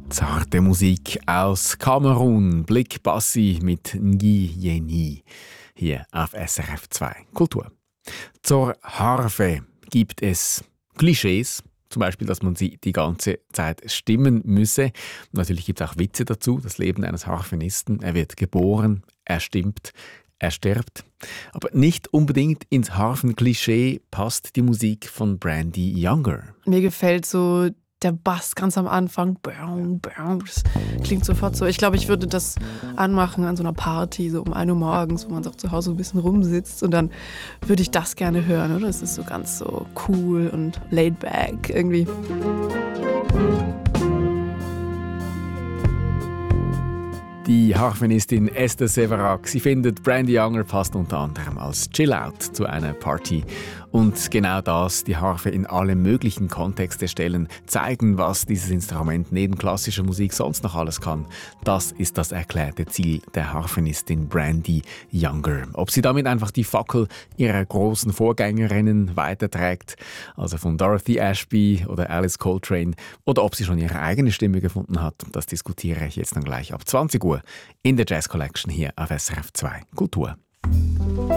Zarte Musik aus Kamerun, Blick Bassi mit Ngi Yeni, hier auf SRF 2 Kultur. Zur Harfe gibt es Klischees, zum Beispiel, dass man sie die ganze Zeit stimmen müsse. Natürlich gibt es auch Witze dazu, das Leben eines Harfenisten. Er wird geboren, er stimmt, er stirbt. Aber nicht unbedingt ins Harfenklischee passt die Musik von Brandy Younger. Mir gefällt so der Bass ganz am Anfang. Das klingt sofort so. Ich glaube, ich würde das anmachen an so einer Party, so um 1 Uhr morgens, wo man so zu Hause ein bisschen rumsitzt. Und dann würde ich das gerne hören, oder? Es ist so ganz so cool und laid back irgendwie. Die Harfenistin Esther Severac, sie findet Brandy Younger passt unter anderem als Chill-Out zu einer Party. Und genau das, die Harfe in alle möglichen Kontexte stellen, zeigen, was dieses Instrument neben klassischer Musik sonst noch alles kann. Das ist das erklärte Ziel der Harfenistin Brandy Younger. Ob sie damit einfach die Fackel ihrer großen Vorgängerinnen weiterträgt, also von Dorothy Ashby oder Alice Coltrane, oder ob sie schon ihre eigene Stimme gefunden hat, das diskutiere ich jetzt dann gleich ab 20 Uhr in der Jazz Collection hier auf SRF 2 Kultur.